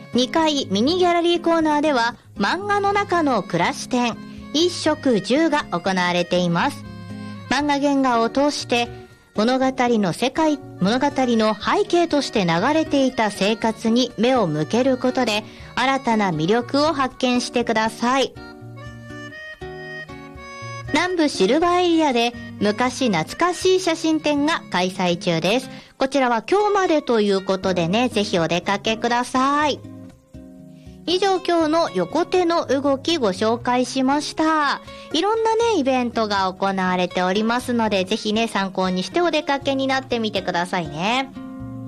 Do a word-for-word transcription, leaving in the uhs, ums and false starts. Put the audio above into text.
にかいミニギャラリーコーナーでは漫画の中の暮らし展一食十が行われています。漫画原画を通して物語の世界、物語の背景として流れていた生活に目を向けることで新たな魅力を発見してください。南部シルバーエリアで昔懐かしい写真展が開催中です。こちらは今日までということでね、ぜひお出かけください。以上、今日の横手の動きご紹介しました。いろんなね、イベントが行われておりますので、ぜひね、参考にしてお出かけになってみてくださいね。